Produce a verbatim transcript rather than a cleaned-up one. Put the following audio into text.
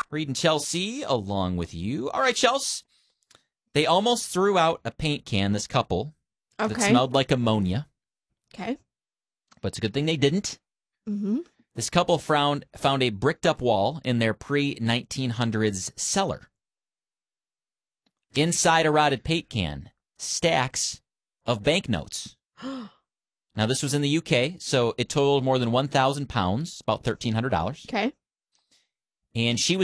Reed and Chelsea along with you. All right, Chelsea. They almost threw out a paint can, this couple, Okay. that smelled like ammonia. Okay. But it's a good thing they didn't. Mm-hmm. This couple found, found a bricked-up wall in their pre nineteen hundreds cellar. Inside a rotted paint can, stacks of banknotes. Now, this was in the U K, so it totaled more than one thousand pounds, about thirteen hundred dollars. Okay. And she was